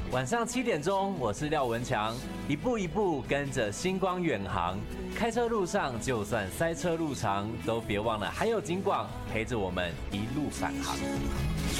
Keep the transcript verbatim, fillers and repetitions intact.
晚上七点钟，我是廖文强，一步一步跟着星光远航。开车路上，就算塞车路长，都别忘了还有警广陪着我们一路返航。